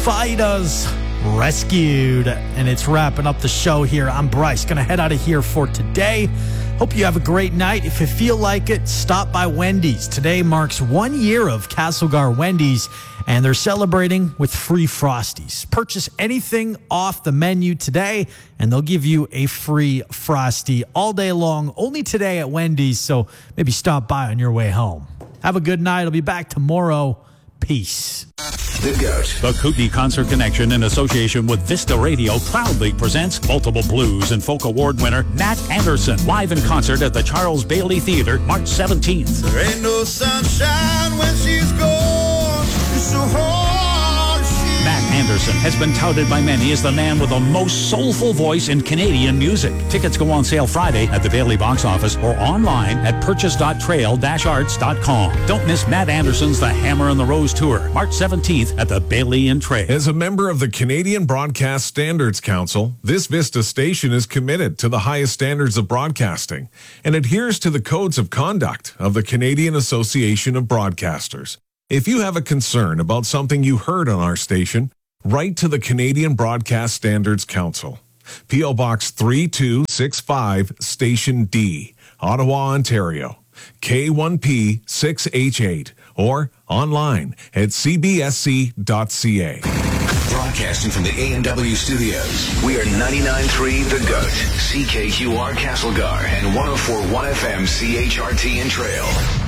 Fighters Rescued, and it's wrapping up the show here. I'm Bryce, gonna head out of here for today. Hope you have a great night. If you feel like it, stop by Wendy's. Today marks 1 year of Castlegar Wendy's, and they're celebrating with free Frosties. Purchase anything off the menu today, and they'll give you a free Frosty all day long, only today at Wendy's, so maybe stop by on your way home. Have a good night. I'll be back tomorrow. Peace. The GOAT. The Kootenai Concert Connection, in association with Vista Radio, proudly presents multiple blues and folk award winner Matt Anderson, live in concert at the Charles Bailey Theater, March 17th. There ain't no sunshine when she's gone. It's so hard. Matt Anderson has been touted by many as the man with the most soulful voice in Canadian music. Tickets go on sale Friday at the Bailey box office or online at purchase.trail-arts.com. Don't miss Matt Anderson's The Hammer and the Rose Tour, March 17th at the Bailey and Trail. As a member of the Canadian Broadcast Standards Council, this Vista station is committed to the highest standards of broadcasting and adheres to the codes of conduct of the Canadian Association of Broadcasters. If you have a concern about something you heard on our station, write to the Canadian Broadcast Standards Council. P.O. Box 3265, Station D, Ottawa, Ontario, K1P 6H8, or online at cbsc.ca. Broadcasting from the A&W studios, we are 99.3 The GOAT, CKQR Castlegar, and 104.1 FM CHRT and Trail.